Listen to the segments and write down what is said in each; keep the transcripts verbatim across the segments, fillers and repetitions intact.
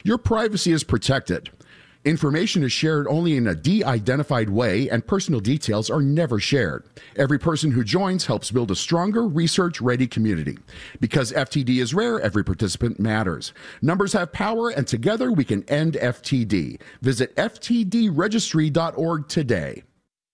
your privacy is protected. Information is shared only in a de-identified way, and personal details are never shared. Every person who joins helps build a stronger, research-ready community. Because F T D is rare, every participant matters. Numbers have power, and together we can end F T D. Visit F T D registry dot org today.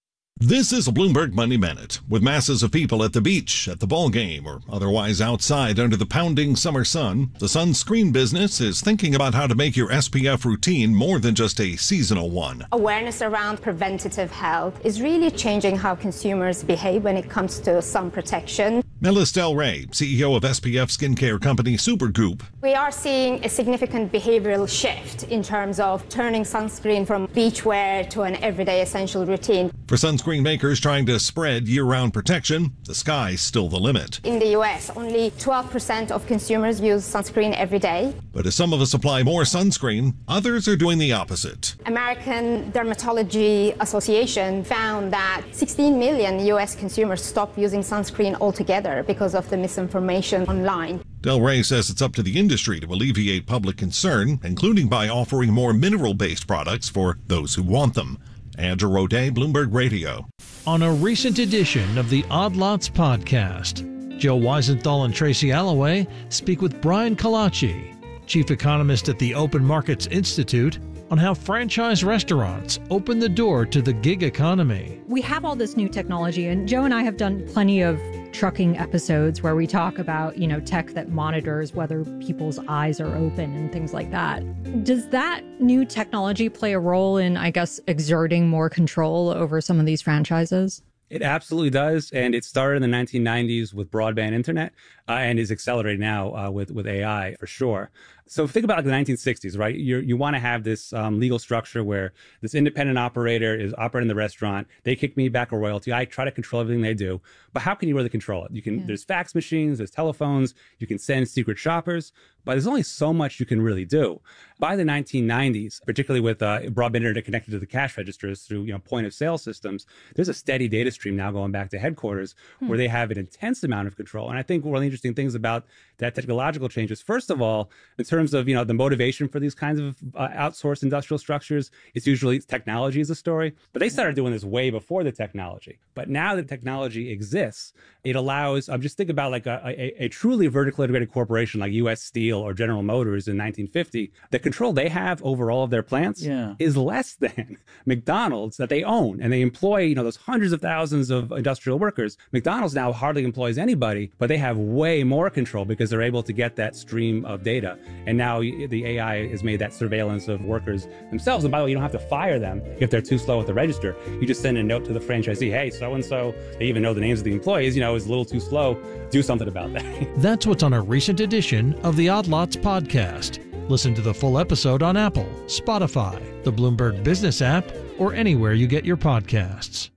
This is a Bloomberg Money Minute. With masses of people at the beach, at the ball game, or otherwise outside under the pounding summer sun, the sunscreen business is thinking about how to make your S P F routine more than just a seasonal one. Awareness around preventative health is really changing how consumers behave when it comes to sun protection. Melissa Del Rey, C E O of S P F skincare company Supergoop. We are seeing a significant behavioral shift in terms of turning sunscreen from beach wear to an everyday essential routine. For sunscreen makers trying to spread year-round protection, the sky's still the limit. In the U S, only twelve percent of consumers use sunscreen every day. But as some of us apply more sunscreen, others are doing the opposite. American Dermatology Association found that sixteen million U S consumers stopped using sunscreen altogether because of the misinformation online. Del Rey says it's up to the industry to alleviate public concern, including by offering more mineral-based products for those who want them. Andrew Rodet, Bloomberg Radio. On a recent edition of the Odd Lots podcast, Joe Weisenthal and Tracy Alloway speak with Brian Kalachi, chief economist at the Open Markets Institute, on how franchise restaurants open the door to the gig economy. We have all this new technology, and Joe and I have done plenty of trucking episodes where we talk about, you know, tech that monitors whether people's eyes are open and things like that. Does that new technology play a role in, I guess, exerting more control over some of these franchises? It absolutely does, and it started in the nineteen nineties with broadband internet, uh, and is accelerating now uh, with with A I for sure. So think about like the nineteen sixties, right? You you want to have this um, legal structure where this independent operator is operating the restaurant. They kick me back a royalty. I try to control everything they do, but how can you really control it? You can. Yeah. There's fax machines, there's telephones. You can send secret shoppers, but there's only so much you can really do. By the nineteen nineties, particularly with uh, broadband internet connected to the cash registers through you know point of sale systems, there's a steady data stream now going back to headquarters hmm. where they have an intense amount of control. And I think one of the interesting things about that technological change is, first of all, in terms of you know the motivation for these kinds of uh, outsourced industrial structures, it's usually technology is a story. But they started doing this way before the technology. But now that technology exists, it allows. Um, just think about like a, a, a truly vertically integrated corporation like U S Steel or General Motors in nineteen fifty. The control they have over all of their plants yeah. is less than McDonald's that they own, and they employ you know those hundreds of thousands of industrial workers. McDonald's now hardly employs anybody, but they have way more control because they're able to get that stream of data. And now the A I has made that surveillance of workers themselves. And by the way, you don't have to fire them if they're too slow at the register. You just send a note to the franchisee, hey, so-and-so, they even know the names of the employees, you know, is a little too slow. Do something about that. That's what's on a recent edition of the Odd Lots podcast. Listen to the full episode on Apple, Spotify, the Bloomberg Business app, or anywhere you get your podcasts.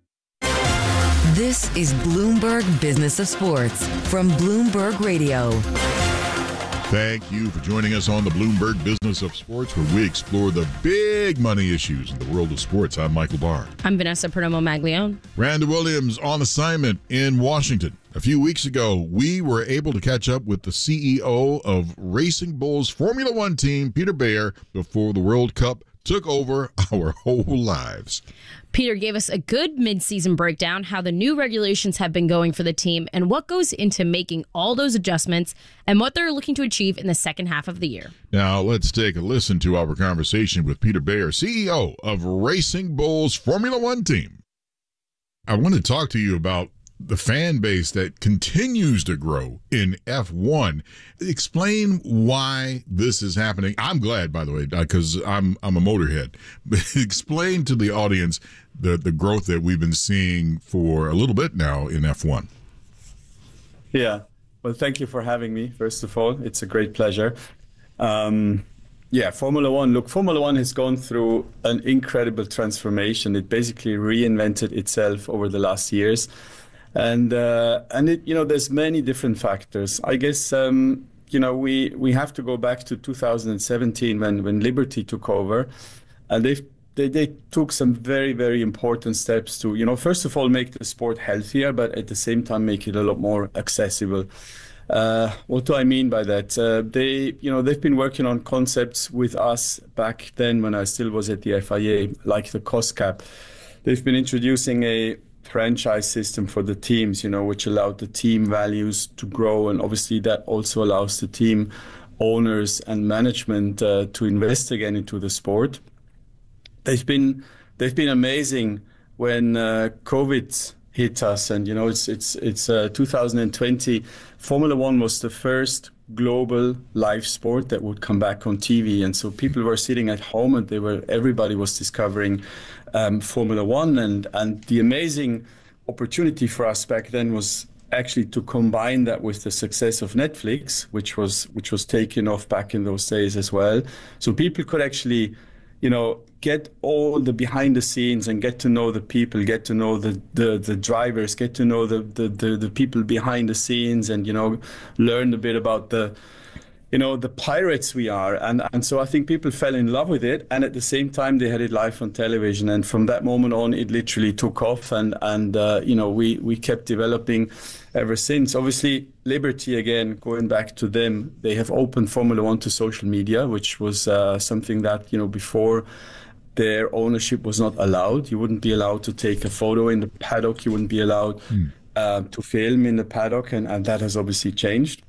This is Bloomberg Business of Sports from Bloomberg Radio. Thank you for joining us on the Bloomberg Business of Sports, where we explore the big money issues in the world of sports. I'm Michael Barr. I'm Vanessa Perdomo-Maglione. Randa Williams on assignment in Washington. A few weeks ago, we were able to catch up with the C E O of Racing Bulls Formula One team, Peter Beyer, before the World Cup took over our whole lives. Peter gave us a good mid-season breakdown, how the new regulations have been going for the team and what goes into making all those adjustments and what they're looking to achieve in the second half of the year. Now, let's take a listen to our conversation with Peter Beyer, C E O of Racing Bulls Formula One team. I want to talk to you about the fan base that continues to grow in F one. Explain why this is happening. I'm glad, by the way, because I'm I'm a motorhead. But explain to the audience the, the growth that we've been seeing for a little bit now in F one. Yeah. Well, thank you for having me, first of all. It's a great pleasure. Um, yeah, Formula One. Look, Formula One has gone through an incredible transformation. It basically reinvented itself over the last years. And uh, and it, you know, there's many different factors. I guess um, you know we we have to go back to two thousand seventeen when when Liberty took over, and they they they took some very very important steps to you know first of all make the sport healthier, but at the same time make it a lot more accessible. Uh, what do I mean by that? Uh, they, you know, they've been working on concepts with us back then when I still was at the F I A, like the cost cap. They've been introducing a franchise system for the teams, you know, which allowed the team values to grow, and obviously that also allows the team owners and management uh, to invest again into the sport. They've been they've been amazing when uh, COVID hit us, and you know it's it's it's uh, two thousand twenty. Formula One was the first global live sport that would come back on T V, and so people were sitting at home and they were everybody was discovering um, Formula One, and and the amazing opportunity for us back then was actually to combine that with the success of Netflix, which was which was taken off back in those days as well. So people could actually, you know, get all the behind the scenes and get to know the people, get to know the the, the drivers, get to know the, the, the, the people behind the scenes, and, you know, learn a bit about the, you know, the pirates we are. And, and so I think people fell in love with it. And at the same time, they had it live on television. And from that moment on, it literally took off. And, and uh, you know, we, we kept developing ever since. Obviously, Liberty, again, going back to them, they have opened Formula One to social media, which was uh, something that, you know, before their ownership was not allowed. You wouldn't be allowed to take a photo in the paddock. You wouldn't be allowed mm. uh, to film in the paddock. And, and that has obviously changed.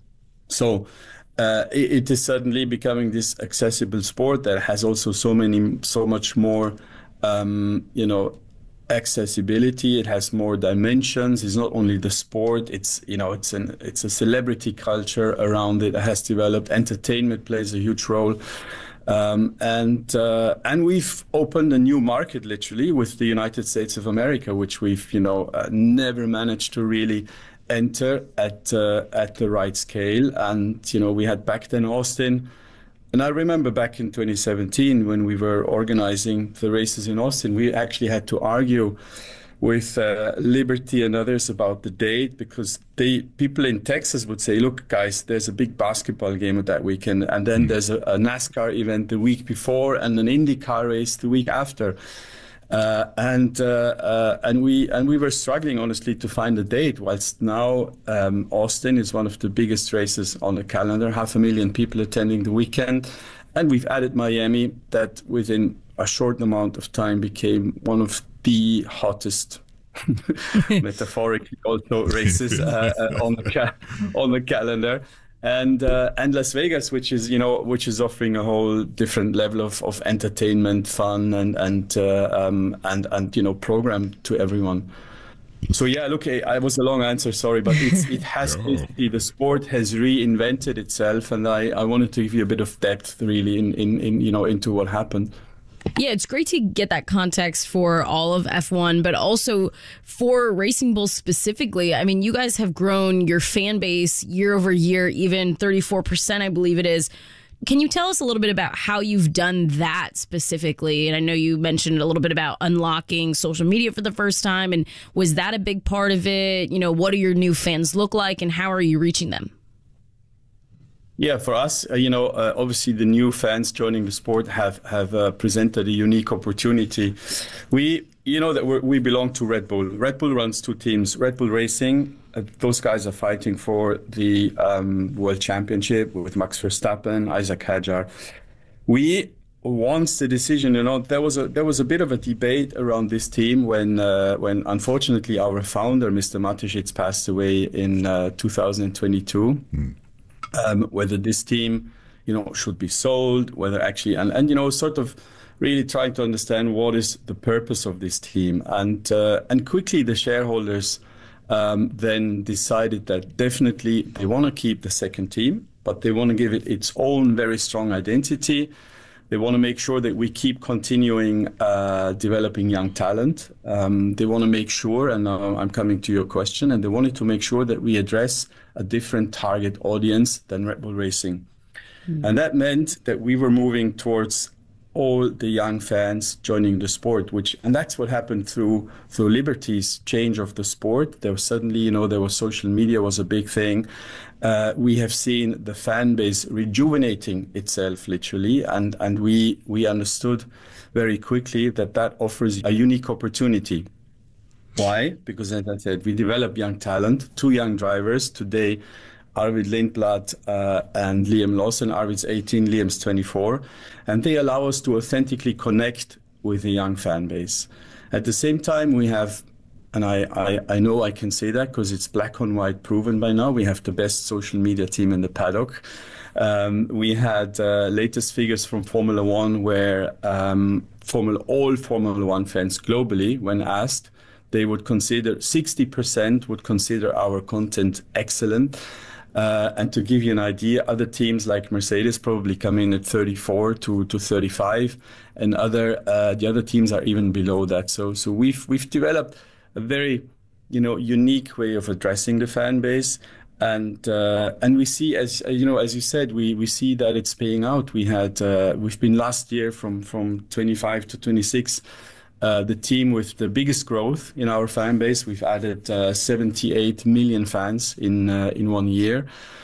So uh, it, it is suddenly becoming this accessible sport that has also so many, so much more, um, you know, accessibility. It has more dimensions. It's not only the sport. It's, you know, it's an it's a celebrity culture around it that has developed. Entertainment plays a huge role, um, and uh, and we've opened a new market literally with the United States of America, which we've you know uh, never managed to really enter at uh, at the right scale. And you know we had back then Austin. And I remember back in twenty seventeen when we were organizing the races in Austin, we actually had to argue with uh, Liberty and others about the date, because they people in Texas would say, look, guys, there's a big basketball game at that weekend, and then mm-hmm. there's a, a NASCAR event the week before and an IndyCar race the week after. Uh, and uh, uh, and we and we were struggling honestly to find a date. Whilst now um, Austin is one of the biggest races on the calendar, half a million people attending the weekend, and we've added Miami, that within a short amount of time became one of the hottest, metaphorically also races uh, uh, on the ca- on the calendar. And uh, and Las Vegas, which is you know which is offering a whole different level of, of entertainment, fun, and and uh, um, and and you know program to everyone. So yeah, look, I, I was a long answer, sorry, but it's, it has no. the sport has reinvented itself, and I, I wanted to give you a bit of depth, really, in, in, in you know into what happened. Yeah, it's great to get that context for all of F one, but also for Racing Bulls specifically. I mean, you guys have grown your fan base year over year, even thirty-four percent, I believe it is. Can you tell us a little bit about how you've done that specifically? And I know you mentioned a little bit about unlocking social media for the first time. And was that a big part of it? You know, what do your new fans look like, and how are you reaching them? Yeah, for us, uh, you know, uh, obviously the new fans joining the sport have have uh, presented a unique opportunity. We, you know, that we're, we belong to Red Bull. Red Bull runs two teams. Red Bull Racing, uh, those guys are fighting for the um, World Championship with Max Verstappen, Isaac Hadjar. We, once the decision, you know, there was a there was a bit of a debate around this team when uh, when unfortunately our founder, Mister Mateschitz, passed away in uh, two thousand twenty-two. Mm. Um, whether this team, you know, should be sold, whether actually, and, and you know, sort of really trying to understand what is the purpose of this team. And uh, and quickly the shareholders um, then decided that definitely they want to keep the second team, but they want to give it its own very strong identity. They want to make sure that we keep continuing uh, developing young talent. Um, they want to make sure, and uh, I'm coming to your question, and they wanted to make sure that we address a different target audience than Red Bull Racing. Mm. And that meant that we were moving towards all the young fans joining the sport, which, and that's what happened through through Liberty's change of the sport. There was suddenly, you know, there was social media was a big thing. Uh, we have seen the fan base rejuvenating itself literally, and, and we we understood very quickly that that offers a unique opportunity. Why? Because, as I said, we develop young talent, two young drivers. Today, Arvid Lindblad uh, and Liam Lawson. Arvid's eighteen, Liam's twenty-four. And they allow us to authentically connect with the young fan base. At the same time, we have, and I, I, I know I can say that because it's black on white proven by now, we have the best social media team in the paddock. Um, we had uh, latest figures from Formula One where um, Formula, all Formula One fans globally, when asked, they would consider, sixty percent would consider our content excellent. Uh, and to give you an idea, other teams like Mercedes probably come in at thirty-four to, to thirty-five, and other uh, the other teams are even below that. So so we've we've developed a very you know unique way of addressing the fan base, and uh, and we see, as you know, as you said, we we see that it's paying out. We had uh, we've been last year from from twenty-five to twenty-six. Uh, the team with the biggest growth in our fan base. We've added uh, seventy-eight million fans in uh, in one year,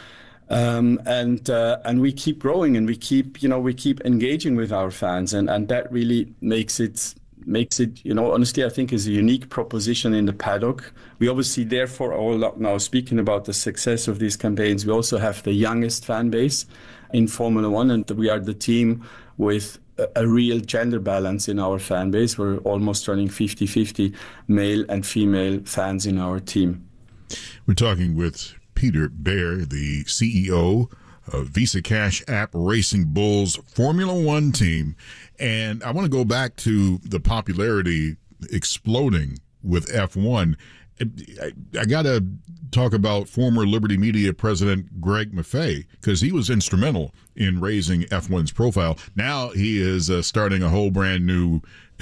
um, and uh, and we keep growing, and we keep you know we keep engaging with our fans, and, and that really makes it makes it you know honestly I think is a unique proposition in the paddock. We obviously therefore all now speaking about the success of these campaigns. We also have the youngest fan base in Formula One, and we are the team with a real gender balance in our fan base. We're almost running fifty-fifty male and female fans in our team. We're talking with Peter Baer, the C E O of Visa Cash App Racing Bulls Formula One team. And I want to go back to the popularity exploding with F one. I, I got to talk about former Liberty Media president Greg Maffei, because he was instrumental in raising F one's profile. Now he is uh, starting a whole brand new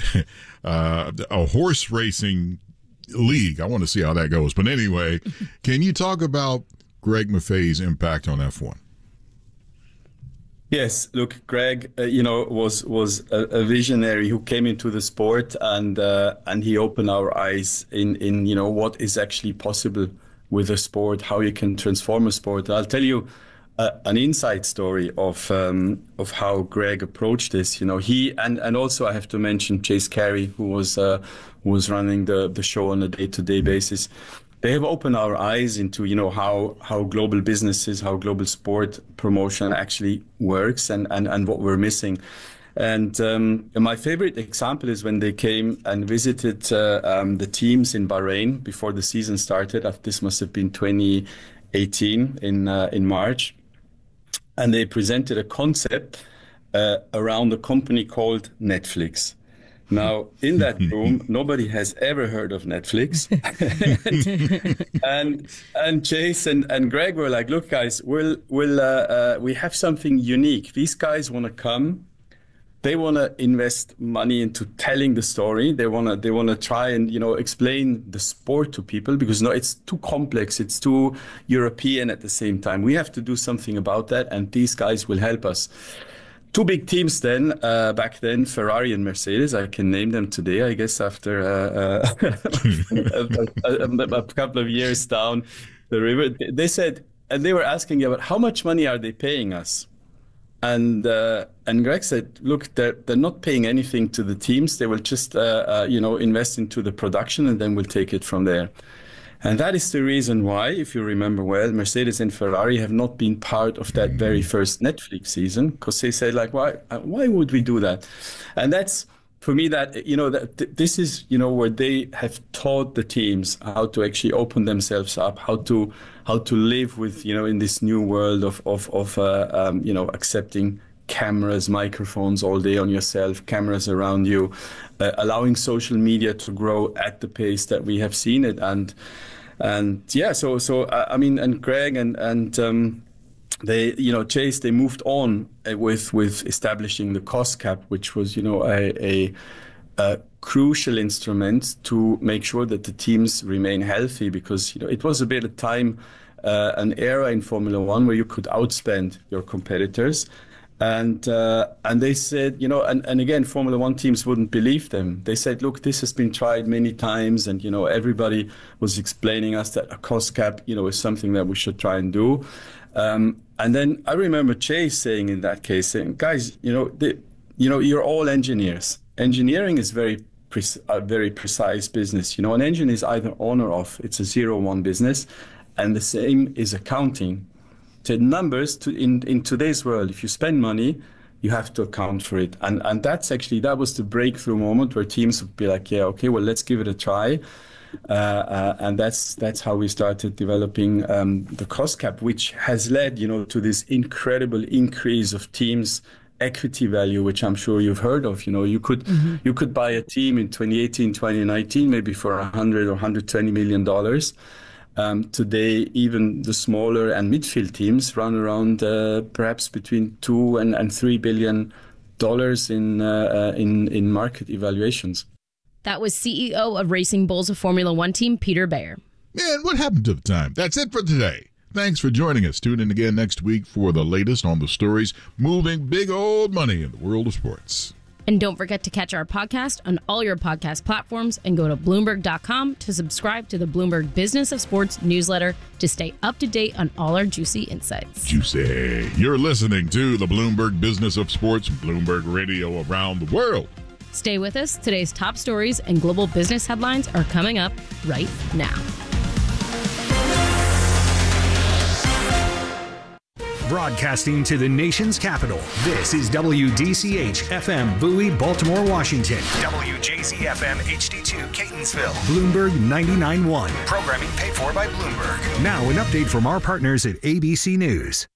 uh, a horse racing league. I want to see how that goes. But anyway, can you talk about Greg Maffei's impact on F one? Yes, look, Greg, uh, you know, was was a, a visionary who came into the sport, and uh, and he opened our eyes in in you know what is actually possible with a sport, how you can transform a sport. I'll tell you uh, an inside story of um, of how Greg approached this. You know, he and and also I have to mention Chase Carey, who was uh, who was running the the show on a day-to-day basis. They have opened our eyes into, you know, how, how global businesses, how global sport promotion actually works, and, and, and what we're missing. And um, my favorite example is when they came and visited uh, um, the teams in Bahrain before the season started. This must have been twenty eighteen in uh, in March, and they presented a concept uh, around a company called Netflix. Now, in that room, nobody has ever heard of Netflix. and and Chase and, and Greg were like, look, guys, we'll, we'll, uh, uh, we have something unique. These guys want to come. They want to invest money into telling the story. They want to they want to try and, you know, explain the sport to people, because no, it's too complex. It's too European at the same time. We have to do something about that, and these guys will help us. Two big teams then, uh, back then, Ferrari and Mercedes. I can name them today, I guess, after uh, uh, a, a, a couple of years down the river. They said, and they were asking about how much money are they paying us? And uh, and Greg said, look, they're, they're not paying anything to the teams. They will just, uh, uh, you know, invest into the production, and then we'll take it from there. And that is the reason why, if you remember well, Mercedes and Ferrari have not been part of that very first Netflix season, because they said, like, why why would we do that? And that's, for me, that, you know, that th- this is, you know, where they have taught the teams how to actually open themselves up, how to how to live with, you know, in this new world of, of, of uh, um, you know, accepting cameras, microphones all day on yourself, cameras around you, uh, allowing social media to grow at the pace that we have seen it. And and yeah, so so uh, I mean, and Greg and and um, they, you know, Chase, they moved on with with establishing the cost cap, which was, you know, a, a, a crucial instrument to make sure that the teams remain healthy, because, you know, it was a bit of time, uh, an era in Formula One where you could outspend your competitors. And uh, and they said, you know, and, and again, Formula One teams wouldn't believe them. They said, look, this has been tried many times, and, you know, everybody was explaining us that a cost cap, you know, is something that we should try and do. Um, and then I remember Chase saying in that case, saying, guys, you know, they, you know, you're all engineers. Engineering is very pre- a very precise business. You know, an engine is either on or off. It's a zero-one business, and the same is accounting. the numbers to, in, in today's world, if you spend money, you have to account for it. And and that's actually, that was the breakthrough moment where teams would be like, yeah, okay, well, let's give it a try. Uh, uh, and that's that's how we started developing um, the cost cap, which has led, you know, to this incredible increase of teams' equity value, which I'm sure you've heard of. You know, you could mm-hmm. you could buy a team in twenty eighteen, twenty nineteen, maybe for one hundred or one hundred twenty million dollars. Um, today, even the smaller and midfield teams run around uh, perhaps between two and, and three billion dollars in uh, uh, in in market evaluations. That was C E O of Racing Bulls Formula One team, Peter Bayer. Man, what happened to the time? That's it for today. Thanks for joining us. Tune in again next week for the latest on the stories moving big old money in the world of sports. And don't forget to catch our podcast on all your podcast platforms and go to Bloomberg dot com to subscribe to the Bloomberg Business of Sports newsletter to stay up to date on all our juicy insights. Juicy. You're listening to the Bloomberg Business of Sports, Bloomberg Radio around the world. Stay with us. Today's top stories and global business headlines are coming up right now. Broadcasting to the nation's capital, this is W D C H F M Bowie, Baltimore, Washington. W J Z F M H D two Catonsville. Bloomberg ninety-nine point one. Programming paid for by Bloomberg. Now an update from our partners at A B C News.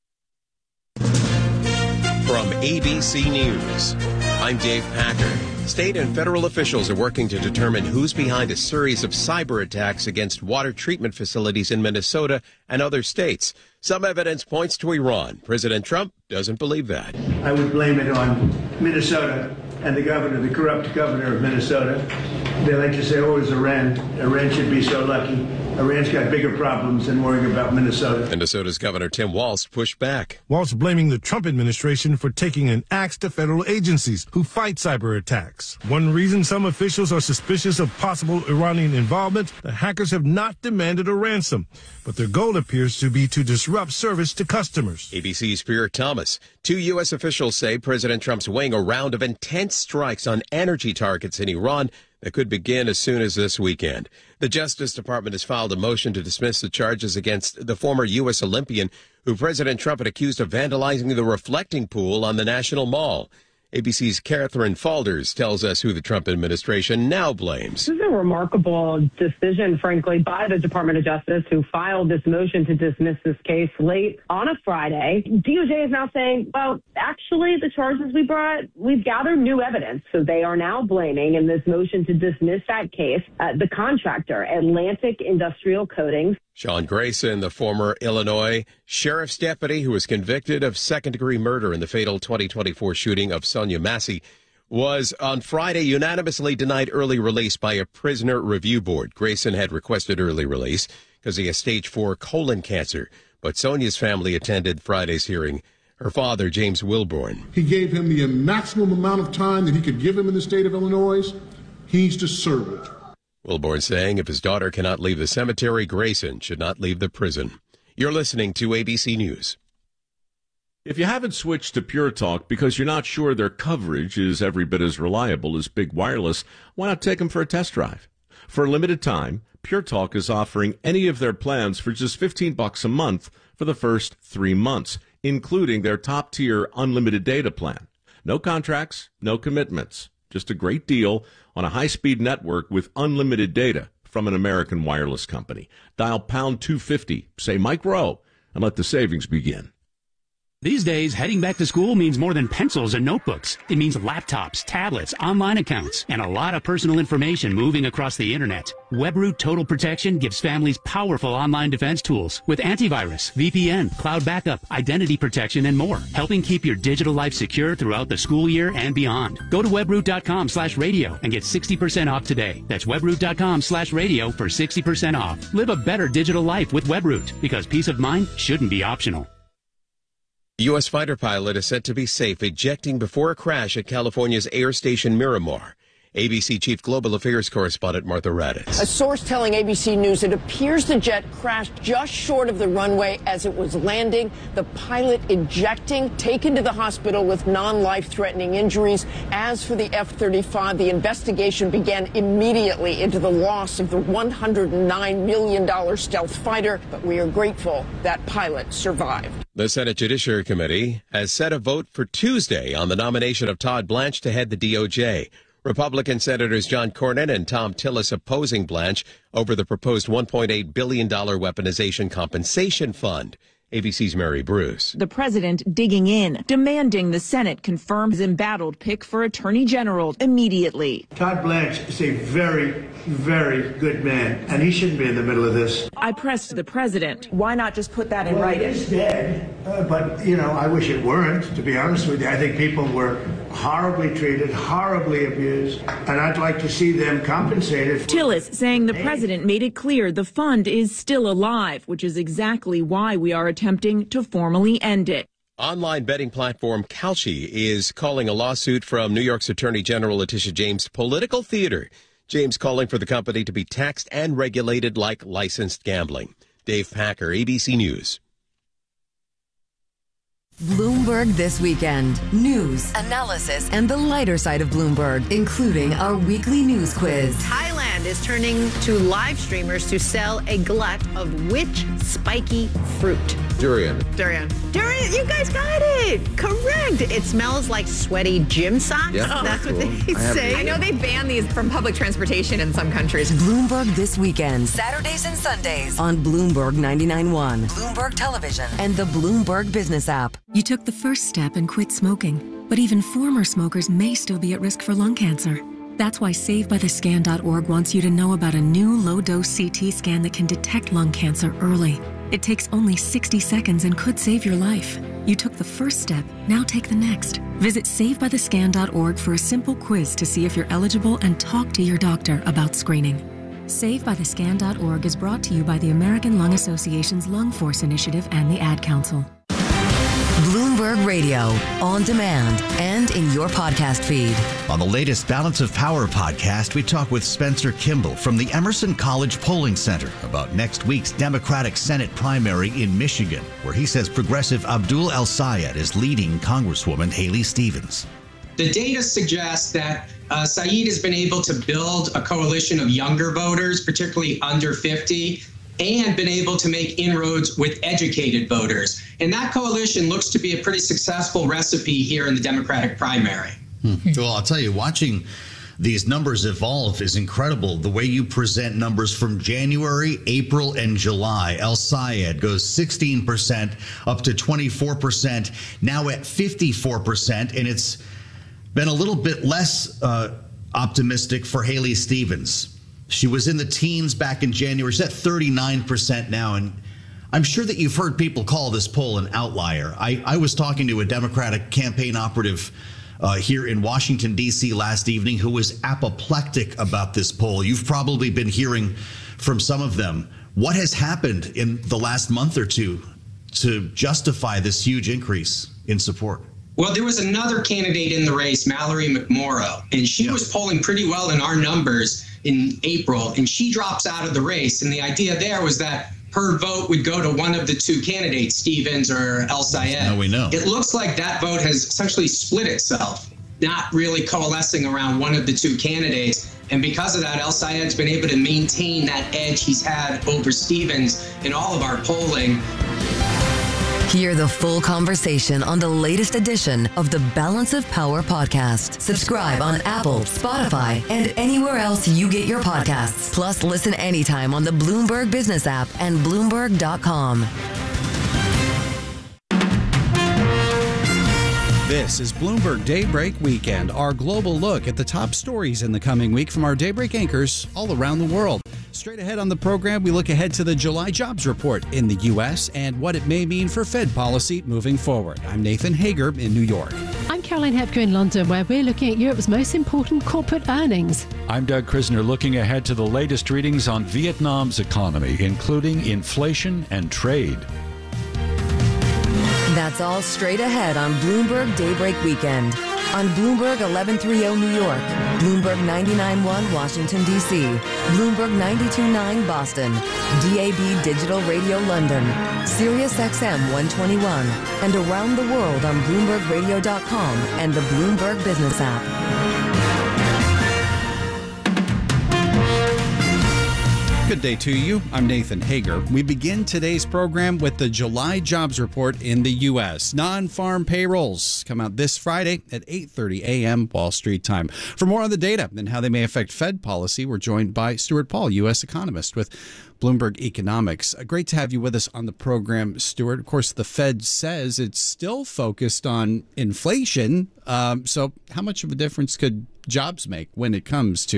From A B C News, I'm Dave Packer. State and federal officials are working to determine who's behind a series of cyber attacks against water treatment facilities in Minnesota and other states. Some evidence points to Iran. President Trump doesn't believe that. I would blame it on Minnesota and the governor, the corrupt governor of Minnesota. They like to say, oh, it's Iran. Iran should be so lucky. Iran's got bigger problems than worrying about Minnesota. Minnesota's Governor Tim Walz pushed back. Walz blaming the Trump administration for taking an axe to federal agencies who fight cyber attacks. One reason some officials are suspicious of possible Iranian involvement, the hackers have not demanded a ransom, but their goal appears to be to disrupt service to customers. A B C's Pierre Thomas. Two U S officials say President Trump's weighing a round of intense strikes on energy targets in Iran that could begin as soon as this weekend. The Justice Department has filed a motion to dismiss the charges against the former U S Olympian who President Trump had accused of vandalizing the reflecting pool on the National Mall. A B C's Catherine Falders tells us who the Trump administration now blames. This is a remarkable decision, frankly, by the Department of Justice, who filed this motion to dismiss this case late on a Friday. D O J is now saying, well, actually, the charges we brought, we've gathered new evidence. So they are now blaming, in this motion to dismiss that case, uh, the contractor, Atlantic Industrial Coatings. Sean Grayson, the former Illinois sheriff's deputy who was convicted of second-degree murder in the fatal twenty twenty-four shooting of Sonia Massey, was on Friday unanimously denied early release by a prisoner review board. Grayson had requested early release because he has stage four colon cancer, but Sonia's family attended Friday's hearing. Her father, James Wilborn. He gave him the maximum amount of time that he could give him in the state of Illinois. He needs to serve it. Wilborn saying if his daughter cannot leave the cemetery, Grayson should not leave the prison. You're listening to A B C News. If you haven't switched to Pure Talk because you're not sure their coverage is every bit as reliable as Big Wireless, why not take them for a test drive? For a limited time, Pure Talk is offering any of their plans for just fifteen bucks a month for the first three months, including their top-tier unlimited data plan. No contracts, no commitments. Just a great deal on a high-speed network with unlimited data from an American wireless company. Dial pound two fifty, say Mike Rowe, and let the savings begin. These days, heading back to school means more than pencils and notebooks. It means laptops, tablets, online accounts, and a lot of personal information moving across the internet. WebRoot Total Protection gives families powerful online defense tools with antivirus, V P N, cloud backup, identity protection, and more, helping keep your digital life secure throughout the school year and beyond. Go to webroot.com slash radio and get sixty percent off today. That's webroot.com slash radio for sixty percent off. Live a better digital life with WebRoot, because peace of mind shouldn't be optional. The U S fighter pilot is said to be safe ejecting before a crash at California's Air Station Miramar. A B C Chief Global Affairs Correspondent Martha Raddatz. A source telling A B C News it appears the jet crashed just short of the runway as it was landing. The pilot ejecting, taken to the hospital with non-life-threatening injuries. As for the F thirty-five, the investigation began immediately into the loss of the one hundred nine million dollars stealth fighter, but we are grateful that pilot survived. The Senate Judiciary Committee has set a vote for Tuesday on the nomination of Todd Blanche to head the D O J. Republican Senators John Cornyn and Thom Tillis opposing Blanche over the proposed one point eight billion dollars weaponization compensation fund. A B C's Mary Bruce. The president digging in, demanding the Senate confirm his embattled pick for attorney general immediately. Todd Blanche is a very, very good man, and he shouldn't be in the middle of this. I pressed the president. Why not just put that in well, writing? He's dead, uh, but, you know, I wish it weren't, to be honest with you. I think people were horribly treated, horribly abused, and I'd like to see them compensated. For Tillis saying the president made it clear the fund is still alive, which is exactly why we are attempting to formally end it. Online betting platform Kalshi is calling a lawsuit from New York's Attorney General Letitia James political theater. James calling for the company to be taxed and regulated like licensed gambling. Dave Packer, A B C News. Bloomberg This Weekend. News, analysis, and the lighter side of Bloomberg, including our weekly news quiz. Thailand is turning to live streamers to sell a glut of which spiky fruit? Durian. Durian. Durian, you guys got it. Correct. It smells like sweaty gym socks. Yeah, That's cool. what they I say. I know they ban these from public transportation in some countries. Bloomberg This Weekend. Saturdays and Sundays on Bloomberg ninety-nine point one, Bloomberg Television, and the Bloomberg Business app. You took the first step and quit smoking, but even former smokers may still be at risk for lung cancer. That's why Save By The Scan dot org wants you to know about a new low-dose C T scan that can detect lung cancer early. It takes only sixty seconds and could save your life. You took the first step, now take the next. Visit Save By The Scan dot org for a simple quiz to see if you're eligible and talk to your doctor about screening. Save By The Scan dot org is brought to you by the American Lung Association's Lung Force Initiative and the Ad Council. Bloomberg Radio, on demand, and in your podcast feed. On the latest Balance of Power podcast, we talk with Spencer Kimball from the Emerson College Polling Center about next week's Democratic Senate primary in Michigan, where he says progressive Abdul El-Sayed is leading Congresswoman Haley Stevens. The data suggests that uh, Saeed has been able to build a coalition of younger voters, particularly under fifty, and been able to make inroads with educated voters. And that coalition looks to be a pretty successful recipe here in the Democratic primary. Hmm. Well, I'll tell you, watching these numbers evolve is incredible. The way you present numbers from January, April, and July. El-Sayed goes sixteen percent up to twenty-four percent, now at fifty-four percent, and it's been a little bit less uh, optimistic for Haley Stevens. She was in the teens back in January. She's at thirty-nine percent now, and I'm sure that you've heard people call this poll an outlier. I, I was talking to a Democratic campaign operative uh, here in Washington, D C last evening who was apoplectic about this poll. You've probably been hearing from some of them. What has happened in the last month or two to justify this huge increase in support? Well, there was another candidate in the race, Mallory McMorrow, and she yeah. was polling pretty well in our numbers in April, and she drops out of the race. And the idea there was that her vote would go to one of the two candidates, Stevens or El-Sayed. Now we know. It looks like that vote has essentially split itself, not really coalescing around one of the two candidates. And because of that, El-Sayed's been able to maintain that edge he's had over Stevens in all of our polling. Hear the full conversation on the latest edition of the Balance of Power podcast. Subscribe on Apple, Spotify, and anywhere else you get your podcasts. Plus, listen anytime on the Bloomberg Business app and Bloomberg dot com. This is Bloomberg Daybreak Weekend, our global look at the top stories in the coming week from our Daybreak anchors all around the world. Straight ahead on the program, we look ahead to the July jobs report in the U S and what it may mean for Fed policy moving forward. I'm Nathan Hager in New York. I'm Caroline Hepker in London, where we're looking at Europe's most important corporate earnings. I'm Doug Krisner, looking ahead to the latest readings on Vietnam's economy, including inflation and trade. That's all straight ahead on Bloomberg Daybreak Weekend. On Bloomberg eleven thirty New York, Bloomberg ninety-nine point one Washington, D C, Bloomberg ninety-two point nine Boston, D A B Digital Radio London, Sirius X M one twenty-one, and around the world on Bloomberg Radio dot com and the Bloomberg Business app. Good day to you. I'm Nathan Hager. We begin today's program with the July jobs report in the U S. Non-farm payrolls come out this Friday at eight thirty a.m. Wall Street time. For more on the data and how they may affect Fed policy, we're joined by Stuart Paul, U S economist with Bloomberg Economics. Great to have you with us on the program, Stuart. Of course, the Fed says it's still focused on inflation. Um, so how much of a difference could jobs make when it comes to